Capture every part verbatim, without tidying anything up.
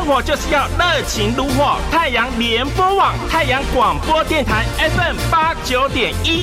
活就是要热情如火，太阳联播网，太阳广播电台 F M 八九点一。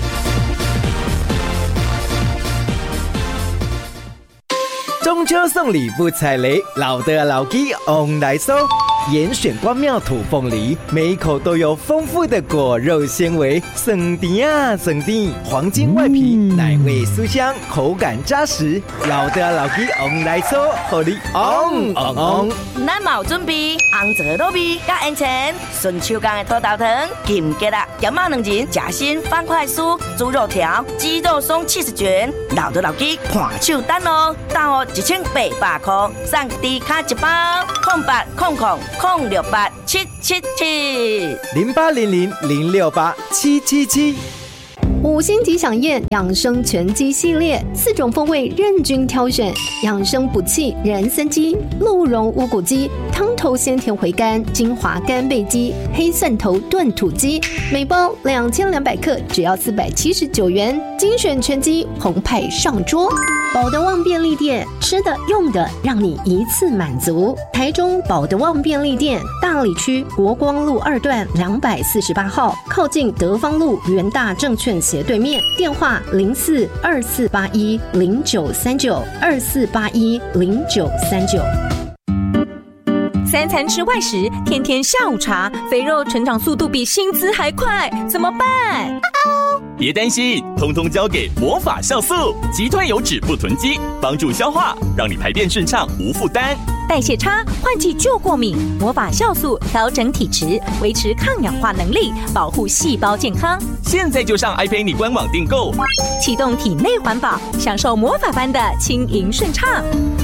中秋送礼不踩雷，老的老鸡 on 来收。严选光妙土凤梨，每一口都有丰富的果肉纤维，省甜啊省甜，黄金外皮，嗯、奶味酥香，口感扎实。老的老鸡 on 来收，好你 on on on。 咱嘛有准备红枣糯米加烟肠，顺手工的土豆汤，金桔啦，咸肉两仁，夹心方块酥，猪肉条，鸡肉松七十卷，老的老鸡看手单哦，大号一千八百块，送低卡一包，空八空空。空六八七七七零八零零零六八七七七。 五星级享宴养生全鸡系列，四种风味任君挑选，养生补气人参鸡、鹿茸乌骨鸡、汤头鲜甜回甘精华干贝鸡、黑蒜头炖土鸡，每包两千两百克，只要四百七十九元，精选全鸡澎湃上桌。保德旺便利店，吃的用的让你一次满足。台中保德旺便利店大里区国光路二段两百四十八号，靠近德芳路元大证券斜对面，电话零四二四八一零九三九二四八一零九三九。 三餐吃外食，天天下午茶，肥肉成长速度比薪资还快，怎么办？ 别担心，通通交给魔法酵素，击退油脂不囤积，帮助消化，让你排便顺畅无负担。 代谢差，换季就过敏，魔法酵素调整体质，维持抗氧化能力，保护细胞健康。 现在就上 iPay 官网订购， 启动体内环保，享受魔法般的轻盈顺畅。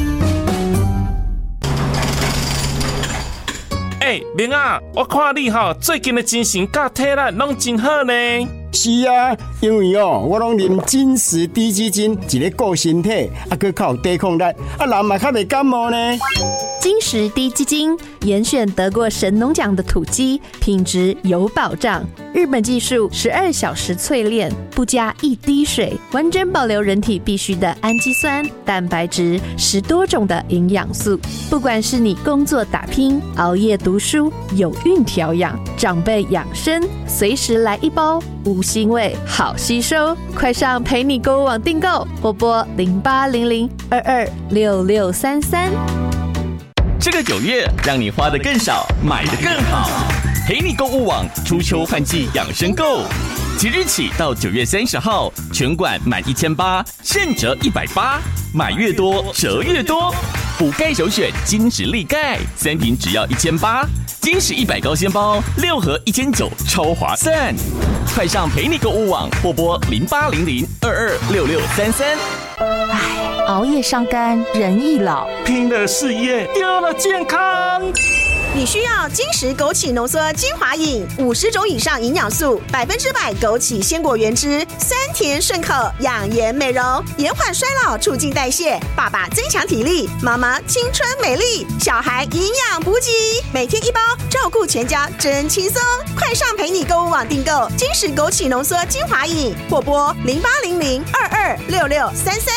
哎、欸，明啊，我看你哈最近的精神甲体力拢真好呢。 是啊，因为哦，我拢啉金石低基金，一个顾身体，啊，佮较有抵抗力，啊，人嘛较袂感冒呢。 金石低基金严选得过神农奖的土鸡，品质有保障。日本技术十二小时淬炼，不加一滴水，完整保留人体必需的氨基酸、蛋白质，十多种的营养素。不管是你工作打拼、熬夜读书、有孕调养、长辈养生，随时来一包，无腥味，好吸收。快上陪你购物网订购，或拨零八零零二二六六三三。 这个九月，让你花得更少，买得更好。陪你购物网初秋换季养生购，即日起到九月三十号，全馆满一千八，现折一百八，买越多折越多。补钙首选金石力钙，三瓶只要一千八，金石一百高纤包六盒一千九，超划算。快上陪你购物网，或拨零八零零二二六六三三。 唉，熬夜伤肝，人易老， 拼了事业，丢了健康。 你需要金石枸杞浓缩精华饮，五十种以上营养素，百分之百枸杞鲜果原汁，酸甜顺口，养颜美容，延缓衰老，促进代谢。爸爸增强体力，妈妈青春美丽，小孩营养补给，每天一包，照顾全家真轻松。快上陪你购物网订购金石枸杞浓缩精华饮，或拨零八零零二二六六三三。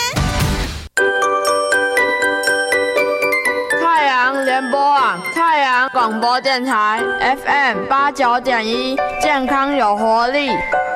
太阳联播网，太阳广播电台 F M 八九点一，健康有活力。